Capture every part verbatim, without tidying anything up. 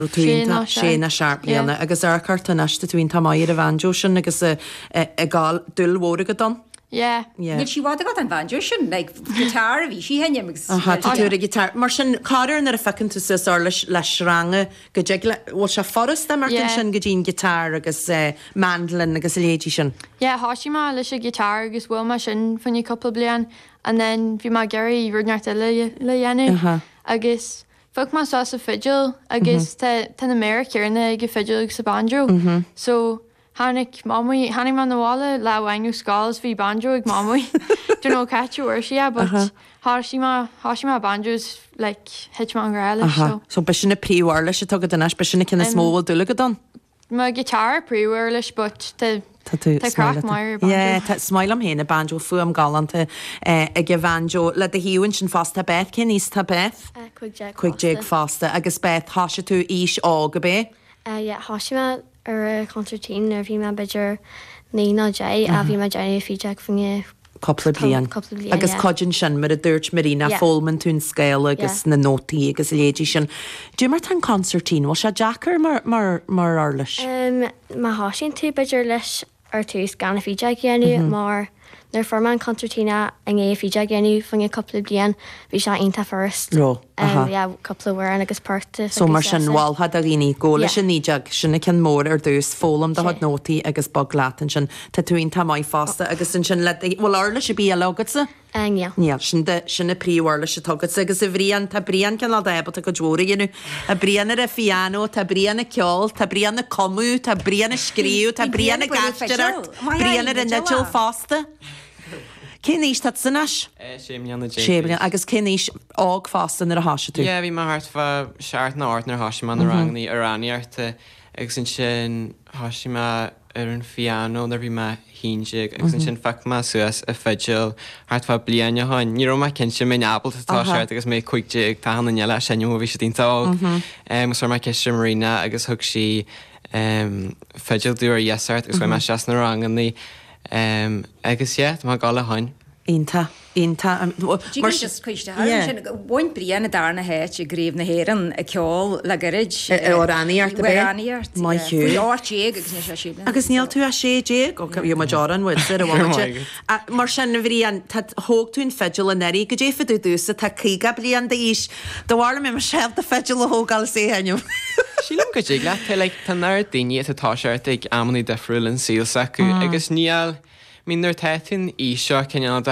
Túnta sé na searblianna agus ar carta neiste túin tamáir a bhainjo sin agus a gáil dulhóra go don. Yeah. Níl si bhád agat an banjo sin, like gitar a bhí si henne agus. Aha, túra gitar. Mar sin cáir nar a fecinn tú sa leis leis range go bhil se forrasta mar sin go dín gitar agus mandolin agus léidí sin. Yeah, háisi má leis a gitar agus bhfuil mar sin fanní couple blian and then bhí má geirí runeart le dhéanú agus fug má sá a fiddle agus tá na méir cearna ag fiddle agus sa banjo. So Hannig mammy, Hannig man na walla la wainu skulls vi banjo ag mammy. Don't know catch you or she but Harshima Harshima banjos like hitchman grala. So so bishna pre-wireless she took it an ash bishna kinda small dulagadon. My guitar pre-wireless but the the crack my yeah ta smile am héna banjo fuam galante eh ag banjo le de hiún sin fasta beth kin is ta beth. Quick jig Quick jig fasta agus beth hasha tú ish ágabe. Uh yeah Harshima ar a concertín ar bhí me beidir níná dé a bhí me déanana fiideach fan Couple blian. Agus codin sin mar a dúirt marína fólman tún scéil agus na nótaí agus léidí sin. Dú mar tan concertín bhil se Jackar mar mar mar arlis? Um, má hásin tú beidir leis ar tús gan na fiideach ghéanú mar nar forman concertina an é fiideach ghéanú fan couple blian bhí se einta first. Ro. Um, yeah, couple were agus parta. So mar sin bháil had a ghine ggóla sin níideag sinna cin mór ar dús fólam de had nótaí agus bag látan sin tá túin tá mai fásta agus sin sin le bhfuil arla se bí a lágadsa? Um, yeah. Níl sin de sinna príomhharla se tugad agus a bhríon tá bríon cin lá débal a go dúra dhéanú a bríanna a fiano tá bríanna ceol tá bríanna comú tá bríanna scríú tá bríanna gasteart bríanna a nigil fásta. Cén níos tá sanas? Séimíanna dé. Séimíanna agus cén níos ág fástan ar a háise tú? Yeah, bhí mar hart fa seart na ort nar háisiman na rangnaí aráníarta agus sin sin háisima ar an fiano nar bhí ma hínsig agus sin fach ma suas a fidgil hart fa blianne hain. Ní roma cin sin mé apple tá seart agus mé cuiigdig tá hanna neile senú bhí sé díntág. Mus mar ceiste marina agus thug si fidgil dúr yesart agus bhfuil me seas na rangaí. Um, agus yeah, má gála hain. Inta, inta. Mar just cuiste bhain brianna darna héit i gríomh na héan a ceol le garid óráníart a bheith. Má hiú. Láirtéag agus ní sé sína. Agus níl tú a sé déag ó bhí má dearan bhfuil ar a bhhainte. Mar sin bhríon tá thóg tún fidgil a neirí go dé fidú dúsa tá cíga blian de ís do bhharla mé mar sef de fidgil a thógáil sé hainniu. Sílam go dé le te le tan náir daine atá seart ag ammaní defriúil an síalsa acu agus níl mínar tetin í seo ceanna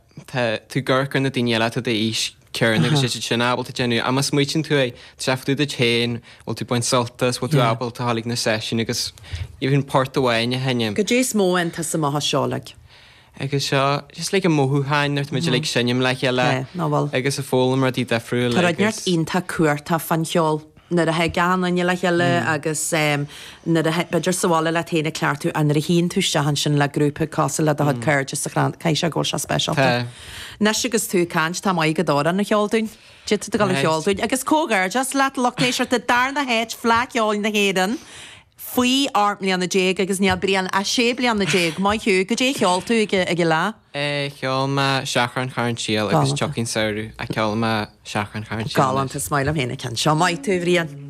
tú ggurcur na daine le a ís cearna agus sé sin ábal genú a mas muitin tú é seaftú de chéin bhil tú buint soltas bhil tú ábal tá hálaigh na seisiún agus íhín port bhhaine heine. Go dé móin tá sa maitha seálaigh. Agus seo just le a móthúáin nuirt muidir le sinnim le eile agus a fólam mar dí defriúil. Tá neart ionta cuairta fan cheol. Nar a he gan an le heile agus nar a beidir sála le téna cleartú an a hín tú sehan sin le grúpa cása le a had chuir just a caiise ggóil se spéisialta. Nes agus tú cant tá mai go dáran na cheolún, Jit go le cheolún, agus cógar just le lochtéisiir de darna héit flaceáil na héan. Fuoi armlí an na déag agus níl brian a sébli an na déag, mai hiú go dé cheol tú ag lá? Eh, cheol ma seachar an charan síal agus chokin saoú a cheol ma seachar an charan síal. Galant a smail am héna can seo mai tú bhríon.